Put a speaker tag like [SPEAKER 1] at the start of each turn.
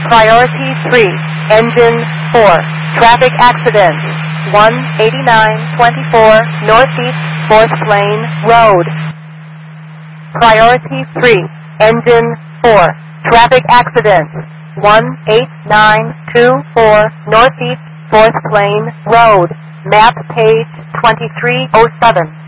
[SPEAKER 1] Priority 3, Engine 4, traffic accident, 18924 Northeast 4th Lane Road. Priority 3, Engine 4, traffic accident, 18924 Northeast 4th Lane Road, map page 2307.